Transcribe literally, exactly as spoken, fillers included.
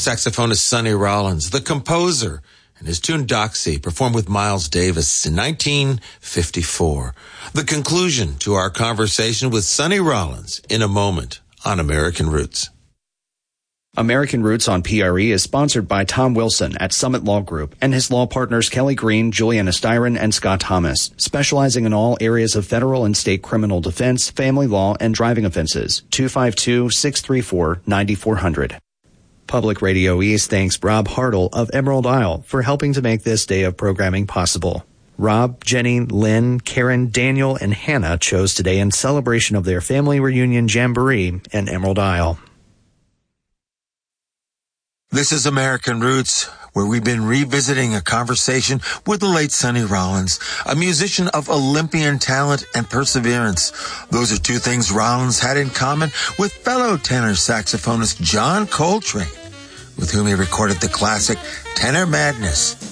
saxophonist Sonny Rollins, the composer, and his tune Doxy, performed with Miles Davis in nineteen fifty-four. The conclusion to our conversation with Sonny Rollins in a moment on American Roots. American Roots on P R E is sponsored by Tom Wilson at Summit Law Group and his law partners Kelly Green, Juliana Styron, and Scott Thomas, specializing in all areas of federal and state criminal defense, family law, and driving offenses. two five two, six three four, nine four zero zero. Public Radio East thanks Rob Hartle of Emerald Isle for helping to make this day of programming possible. Rob, Jenny, Lynn, Karen, Daniel, and Hannah chose today in celebration of their family reunion jamboree in Emerald Isle. This is American Roots, where we've been revisiting a conversation with the late Sonny Rollins, a musician of Olympian talent and perseverance. Those are two things Rollins had in common with fellow tenor saxophonist John Coltrane, with whom he recorded the classic Tenor Madness.